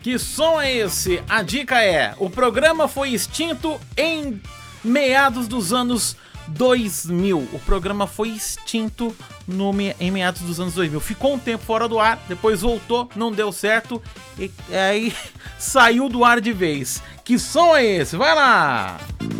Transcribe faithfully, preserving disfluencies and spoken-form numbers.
Que som é esse? A dica é: o programa foi extinto em meados dos anos dois mil. O programa foi extinto no, em meados dos anos dois mil. Ficou um tempo fora do ar, depois voltou, não deu certo e aí saiu do ar de vez. Que som é esse? Vai lá!